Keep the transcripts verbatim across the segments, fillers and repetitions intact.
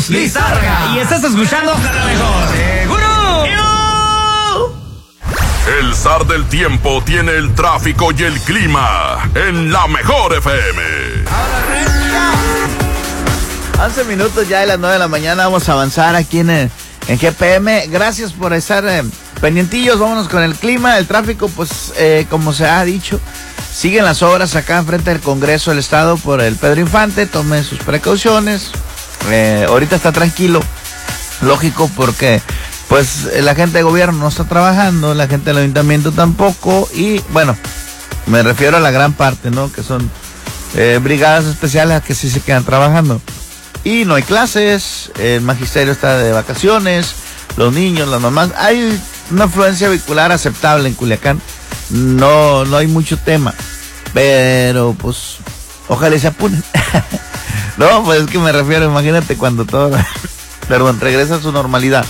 Lizárraga. Y estás escuchando la mejor. ¡Seguro! El zar del tiempo tiene el tráfico y el clima en la mejor F M. once minutos ya de las nueve de la mañana. Vamos a avanzar aquí en, el, en G P M. Gracias por estar eh, pendientillos. Vámonos con el clima. El tráfico, pues, eh, como se ha dicho, siguen las obras acá enfrente del Congreso del Estado por el Pedro Infante. Tomen sus precauciones. Eh, ahorita está tranquilo. Lógico, porque pues la gente de gobierno no está trabajando, la gente del ayuntamiento tampoco, y bueno, me refiero a la gran parte, ¿no? Que son eh, brigadas especiales que sí se quedan trabajando. Y no hay clases, el magisterio está de vacaciones, los niños, las mamás. Hay una afluencia vehicular aceptable en Culiacán, no, no hay mucho tema, pero pues ojalá y se apuren. No, pues es que me refiero, imagínate cuando todo, perdón, regresa a su normalidad.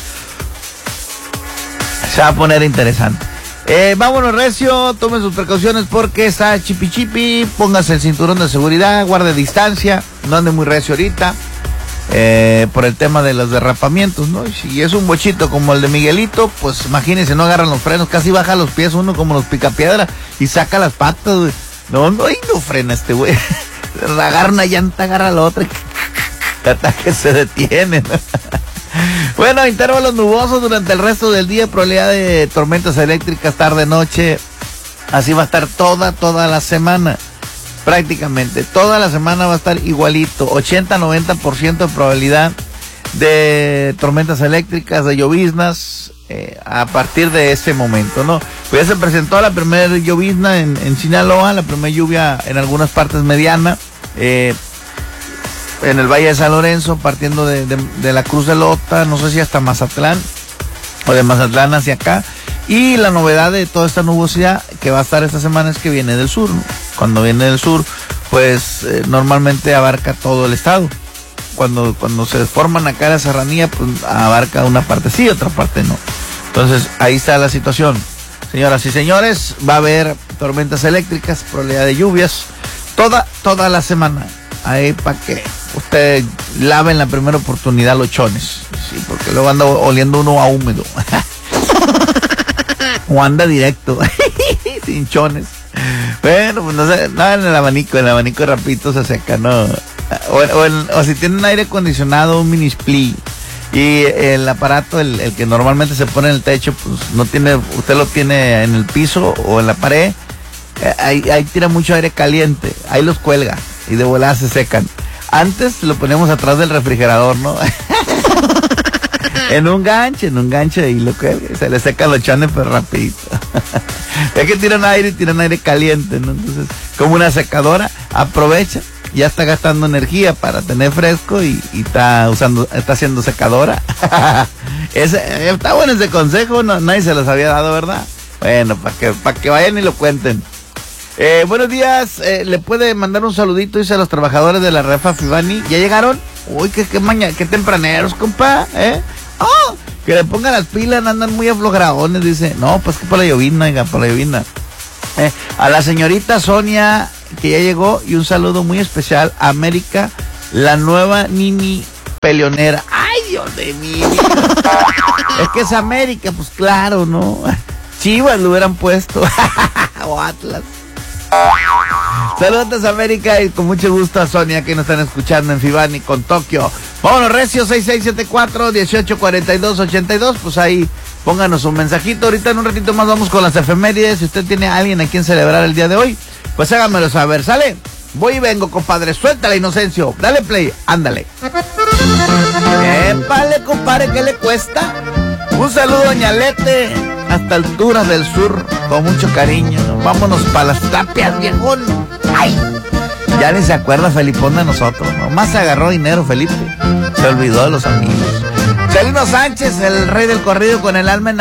Se va a poner interesante. Eh, vámonos recio, tomen sus precauciones porque está chipi chipi, póngase el cinturón de seguridad, guarde distancia, no ande muy recio ahorita, eh, por el tema de los derrapamientos, ¿no? Si es un bochito como el de Miguelito, pues imagínense, no agarran los frenos, casi baja los pies uno como los picapiedra y saca las patas, güey. No, no, y no frena este güey. Agarra una llanta, agarra la otra, hasta que se detiene, ¿no? Bueno, intervalos nubosos durante el resto del día, probabilidad de tormentas eléctricas tarde-noche. Así va a estar toda, toda la semana. Prácticamente, toda la semana va a estar igualito. ochenta a noventa por ciento de probabilidad de tormentas eléctricas, de lloviznas, eh, a partir de ese momento, ¿no? Pues ya se presentó la primera llovizna en, en Sinaloa, la primera lluvia en algunas partes mediana. Eh, en el Valle de San Lorenzo, partiendo de, de, de la Cruz de Lota, no sé si hasta Mazatlán, o de Mazatlán hacia acá. Y la novedad de toda esta nubosidad que va a estar esta semana es que viene del sur, ¿no? Cuando viene del sur, pues eh, normalmente abarca todo el estado. Cuando, cuando se forman acá la serranía, pues abarca una parte sí, otra parte no. Entonces, ahí está la situación. Señoras y señores, va a haber tormentas eléctricas, probabilidad de lluvias, toda, toda la semana. Ahí para que usted lave en la primera oportunidad los chones, sí, porque luego anda oliendo uno a húmedo. O anda directo, sin chones. Bueno, pues no sé, no, en el abanico, en el abanico rapidito se seca, no. O, o, el, o si tiene un aire acondicionado, un mini split, y el aparato, el, el que normalmente se pone en el techo, pues no tiene, usted lo tiene en el piso o en la pared, eh, ahí, ahí tira mucho aire caliente, ahí los cuelga y de volada se secan. Antes lo ponemos atrás del refrigerador, ¿no? En un gancho, en un gancho y lo cuelga, se le secan los chones pero rapidito. Es que tiran aire y tiran aire caliente, ¿no? Entonces, como una secadora, aprovecha, ya está gastando energía para tener fresco y, y está usando, está haciendo secadora. Ese, está bueno ese consejo, no, nadie se los había dado, ¿verdad? Bueno, para que, para que vayan y lo cuenten. Eh, buenos días, eh, le puede mandar un saludito, dice, a los trabajadores de la Refa Fibani. ¿Ya llegaron? Uy, qué, qué mañana, qué tempraneros, compa, ¿eh? ¡Oh! Que le pongan las pilas, andan muy aflojadones, dice. No, pues que por la llovina, oiga, por la llovina. Eh, a la señorita Sonia, que ya llegó, y un saludo muy especial a América, la nueva Nini peleonera. ¡Ay, Dios de mí! Es que es América, pues claro, ¿no? Chivas lo hubieran puesto. O Atlas. Saludos a América y con mucho gusto a Sonia que nos están escuchando en Fibani con Tokio. Vámonos recio, seis seis siete cuatro, dieciocho cuarenta y dos, ochenta y dos. Pues ahí pónganos un mensajito. Ahorita en un ratito más vamos con las efemérides. Si usted tiene a alguien a quien celebrar el día de hoy, pues hágamelo saber, ¿sale? Voy y vengo, compadre. Suéltala, Inocencio. Dale play, ándale. Épale, compadre, ¿qué le cuesta? Un saludo, doña Lete, hasta alturas del sur, con mucho cariño. Vámonos para las tapias, viejón. ¡Ay! Ya ni se acuerda Felipón de nosotros. Nomás se agarró dinero, Felipe. Se olvidó de los amigos. Celino Sánchez, el rey del corrido con el alma en